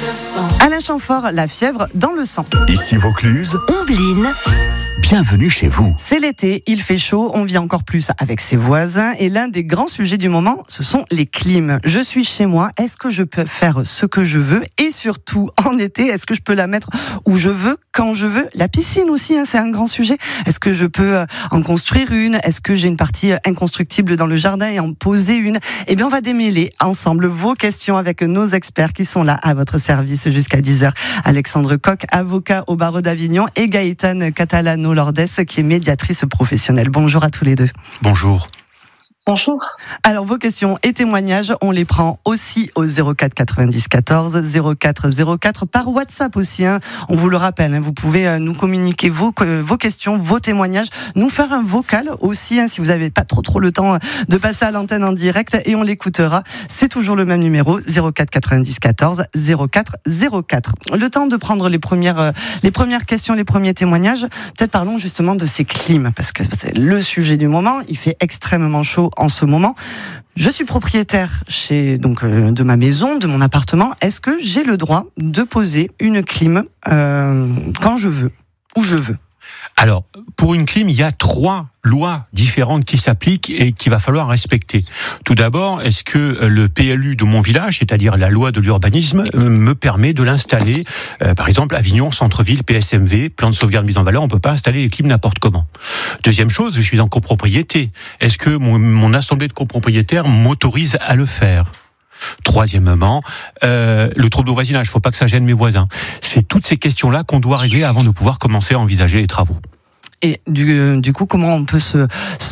Alain Chamfort, la fièvre dans le sang. Ici Vaucluse, Ombline. Bienvenue chez vous. C'est l'été, il fait chaud, on vit encore plus avec ses voisins et l'un des grands sujets du moment, ce sont les clims. Je suis chez moi, est-ce que je peux faire ce que je veux? Et surtout, en été, est-ce que je peux la mettre où je veux, quand je veux? La piscine aussi, c'est un grand sujet. Est-ce que je peux en construire une? Est-ce que j'ai une partie inconstructible dans le jardin et en poser une? Eh bien, on va démêler ensemble vos questions avec nos experts qui sont là à votre service jusqu'à 10h. Alexandre Coq, avocat au barreau d'Avignon, et Gaëtane Catalano-Lordes, qui est médiatrice professionnelle. Bonjour à tous les deux. Bonjour. Bonjour. Alors, vos questions et témoignages, on les prend aussi au 04 90 14 04 04 par WhatsApp aussi. On vous le rappelle, vous pouvez nous communiquer vos questions, vos témoignages, nous faire un vocal aussi, si vous n'avez pas trop le temps de passer à l'antenne en direct, et on l'écoutera. C'est toujours le même numéro, 04 90 14 04 04. Le temps de prendre les premières questions, les premiers témoignages. Peut-être parlons justement de ces clims, parce que c'est le sujet du moment. Il fait extrêmement chaud en ce moment. Je suis propriétaire de ma maison, de mon appartement. Est-ce que j'ai le droit de poser une clim quand je veux, où je veux? Alors, pour une clim, il y a 3 lois différentes qui s'appliquent et qu'il va falloir respecter. Tout d'abord, est-ce que le PLU de mon village, c'est-à-dire la loi de l'urbanisme, me permet de l'installer? Par exemple, Avignon, centre-ville, PSMV, plan de sauvegarde mise en valeur, on peut pas installer les clims n'importe comment. Deuxième chose, je suis en copropriété. Est-ce que mon assemblée de copropriétaires m'autorise à le faire? Troisièmement, le trouble au voisinage, faut pas que ça gêne mes voisins. C'est toutes ces questions-là qu'on doit régler avant de pouvoir commencer à envisager les travaux. Et du coup, comment on peut se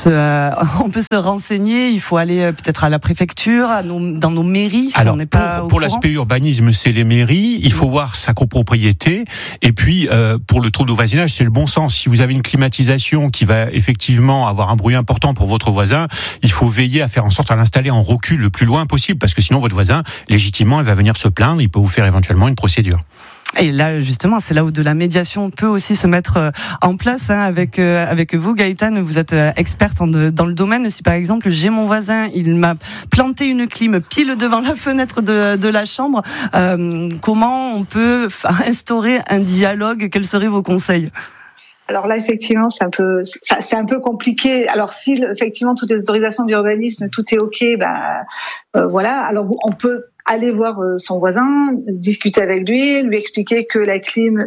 renseigner? Il faut aller peut-être à la préfecture, dans nos mairies, si on n'est pas au courant. Pour l'aspect urbanisme, c'est les mairies. Il faut voir sa copropriété. Et puis, pour le trouble au voisinage, c'est le bon sens. Si vous avez une climatisation qui va effectivement avoir un bruit important pour votre voisin, il faut veiller à faire en sorte à l'installer en recul le plus loin possible, parce que sinon votre voisin, légitimement, il va venir se plaindre. Il peut vous faire éventuellement une procédure. Et là, justement, c'est là où de la médiation peut aussi se mettre en place, avec vous, Gaëtane. Vous êtes experte dans le domaine. Si par exemple, j'ai mon voisin, il m'a planté une clim pile devant la fenêtre de la chambre, comment on peut instaurer un dialogue? Quels seraient vos conseils? Alors là, effectivement, c'est un peu compliqué. Alors si effectivement toutes les autorisations d'urbanisme, tout est ok, voilà. Alors on peut aller voir son voisin, discuter avec lui expliquer que la clim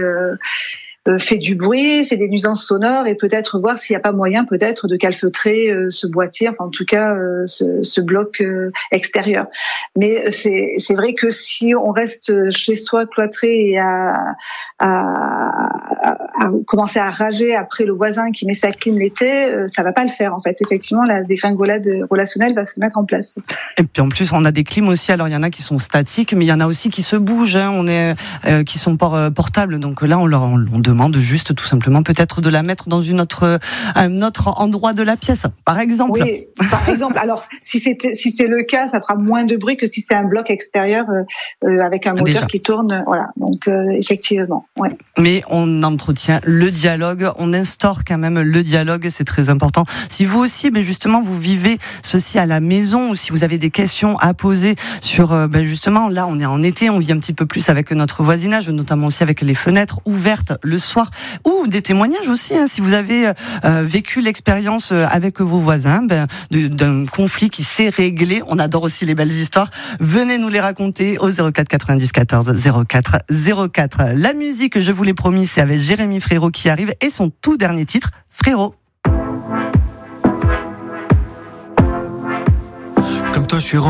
fait du bruit, fait des nuisances sonores, et peut-être voir s'il n'y a pas moyen peut-être de calfeutrer ce boîtier, enfin en tout cas ce bloc extérieur. Mais c'est vrai que si on reste chez soi cloîtré et à commencer à rager après le voisin qui met sa clim l'été, ça va pas le faire en fait. Effectivement, la défingolade relationnelle va se mettre en place. Et puis en plus, on a des clims aussi. Alors il y en a qui sont statiques, mais il y en a aussi qui se bougent. Qui sont portables. Donc là, on demande juste tout simplement peut-être de la mettre dans un autre endroit de la pièce, par exemple. Oui, par exemple. Alors si c'est le cas, ça fera moins de bruit que si c'est un bloc extérieur avec un moteur déjà qui tourne. Voilà. Donc effectivement. Ouais. Mais on entretient le dialogue, on instaure quand même le dialogue, c'est très important. Si vous aussi, justement, vous vivez ceci à la maison, ou si vous avez des questions à poser sur, justement, là, on est en été, on vit un petit peu plus avec notre voisinage, notamment aussi avec les fenêtres ouvertes le soir, ou des témoignages aussi, si vous avez vécu l'expérience avec vos voisins, d'un conflit qui s'est réglé. On adore aussi les belles histoires. Venez nous les raconter au 04 90 14 04 04. La musique, je vous l'ai promis, c'est avec Jérémy Frérot qui arrive, et son tout dernier titre, Frérot. Comme toi, je suis